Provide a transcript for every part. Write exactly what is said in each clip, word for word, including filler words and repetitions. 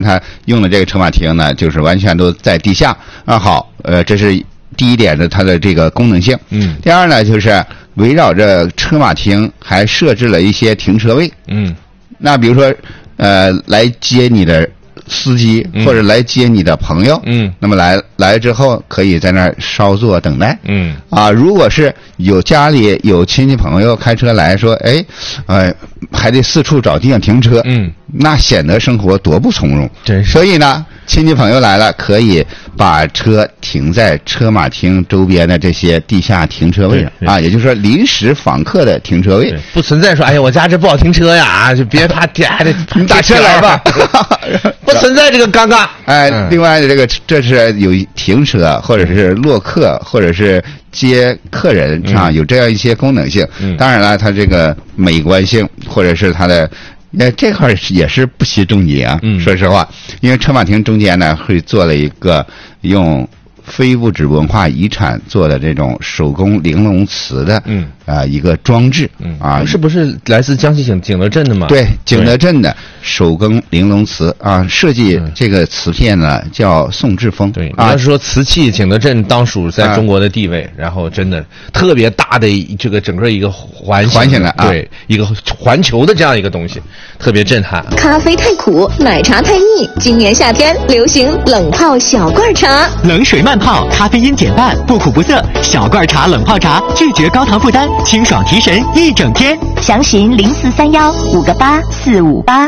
他用的这个车马亭呢，就是完全都在地下啊。好，呃，这是第一点的它的这个功能性。 嗯。 第二呢，就是围绕着车马亭还设置了一些停车位。 嗯。 那比如说，呃，来接你的司机或者来接你的朋友。 嗯。 那么来来之后可以在那儿稍作等待。 嗯。 啊，如果是有家里有亲戚朋友开车来说，哎，呃，还得四处找地方停车。 嗯。 那显得生活多不从容。 真是。 所以呢，亲戚朋友来了，可以把车停在车马厅周边的这些地下停车位上啊，也就是说临时访客的停车位， 不存在说哎呀我家这不好停车呀啊，就别怕还得你打车来吧， 不存在这个尴尬。 哎，嗯、另外的这个这是有停车或者是落客或者是接客人啊，嗯、有这样一些功能性。嗯、当然了，它这个美观性或者是它的。那这块也是不惜重金啊，嗯、说实话，因为车马亭中间呢会做了一个用非物质文化遗产做的这种手工玲珑瓷的，嗯啊、呃、一个装置，嗯啊， 是不是来自江西景景德镇的吗？ 对，景德镇的手工玲珑瓷啊，设计这个瓷片呢叫宋志峰。 对，你要是说瓷器，景德镇当属在中国的地位，啊、然后真的特别大的这个整个一个环环形的，啊、 对，一个环球的这样一个东西，特别震撼。 咖啡太苦，奶茶太腻，今年夏天流行冷泡小罐茶， 冷水慢泡，咖啡因减半，不苦不涩，小罐茶冷泡茶，拒绝高糖负担，清爽提神一整天。 详询零四三幺五个八四五八。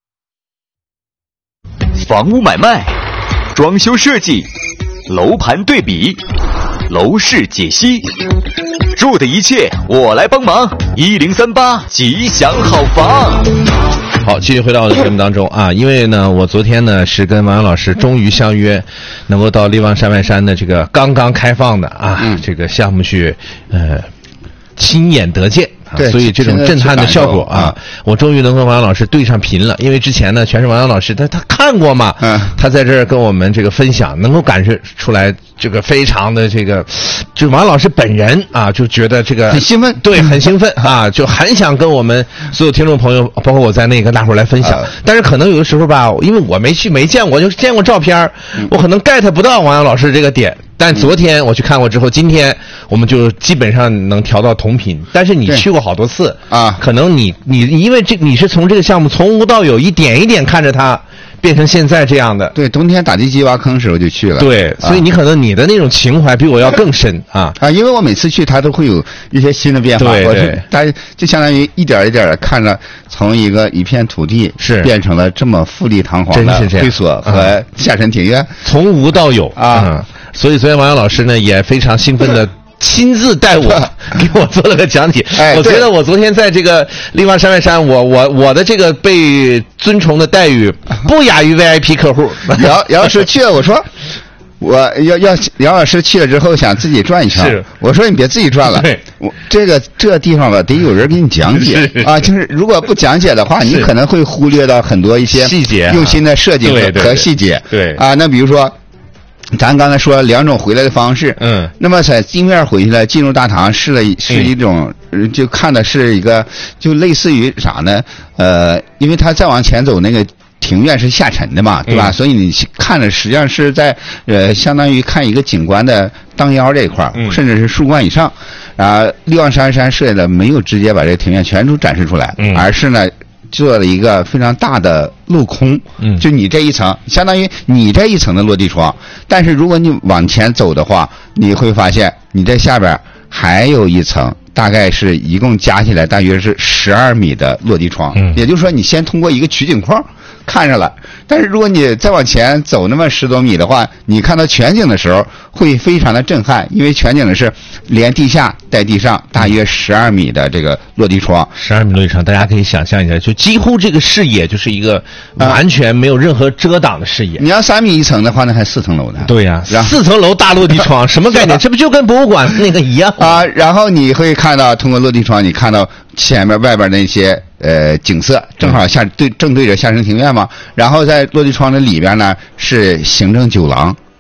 房屋买卖、装修设计、楼盘对比、楼市解析，住的一切我来帮忙。一零三八吉祥好房。 好，继续回到我的节目当中啊，因为呢，我昨天呢是跟王洋老师终于相约，能够到力旺山外山的这个刚刚开放的啊、嗯、这个项目去呃亲眼得见。 对， 所以这种震撼的效果啊，我终于能跟王洋老师对上频了。因为之前呢，全是王洋老师，他他看过嘛，嗯，他在这儿跟我们这个分享，能够感受出来这个非常的这个，就王老师本人啊，就觉得这个很兴奋， 对，很兴奋啊，就很想跟我们所有听众朋友，包括我在内，跟大伙儿来分享。但是可能有的时候吧，因为我没去没见过，就见过照片，我可能 get 不到王洋老师这个点。但昨天我去看过之后，今天我们就基本上能调到同频。但是你去过好多次啊，可能你你因为这你是从这个项目从无到有，一点一点看着它变成现在这样的。 对，冬天打地基挖坑时候就去了。 对，啊、所以你可能你的那种情怀比我要更深啊啊！因为我每次去，它都会有一些新的变化。 对对， 它就相当于一点一点的看着从一个一片土地是变成了这么富丽堂皇的会所和下沉庭院， 嗯、从无到有啊。 嗯所以昨天王洋老师呢也非常兴奋的亲自带我给我做了个讲解。 哎， 我觉得我昨天在这个力旺山外山，我我我的这个被尊崇的待遇不亚于 V I P 客户。 姚姚老师去了，我说我要要姚老师去了之后想自己转一圈， 是我说你别自己转了， 对， 我这个这地方吧得有人给你讲解啊，就是如果不讲解的话，你可能会忽略到很多一些细节、 用心的设计和和细节。 对啊，那比如说。咱刚才说两种回来的方式， 嗯， 那么在地面回去了，进入大堂是了是一种，嗯、就看的是一个，就类似于啥呢？呃，因为他再往前走那个庭院是下沉的嘛，对吧？嗯、所以你看着实际上是在呃，相当于看一个景观的当腰这一块，嗯、甚至是树冠以上。啊，力旺山山设计的没有直接把这个庭院全都展示出来，嗯、而是呢。做了一个非常大的镂空，嗯，就你这一层，相当于你这一层的落地窗。但是如果你往前走的话，你会发现你在下边还有一层，大概是一共加起来大约是十二米的落地窗。嗯，也就是说你先通过一个取景框看着了，但是如果你再往前走那么十多米的话，你看到全景的时候会非常的震撼，因为全景的是连地下带地上大约十二米的这个落地窗。 十二米落地窗，大家可以想象一下，就几乎这个视野就是一个完全没有任何遮挡的视野。 你要三米一层的话，那还四层楼呢。 对呀、啊，四层楼大落地窗，什么概念？这不就跟博物馆那个一样啊？然后你会看到通过落地窗，你看到前面外边那些呃景色，正好下对正对着下沉庭院嘛。然后在落地窗的里边呢是行政酒廊。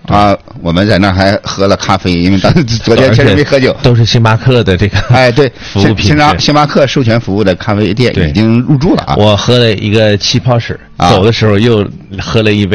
啊，我们在那儿还喝了咖啡，因为当时昨天确实没喝酒。 都是星巴克的这个哎，对， 服务品星巴星巴克授权服务的咖啡店已经入驻了啊。 我喝了一个气泡水，走的时候又喝了一杯。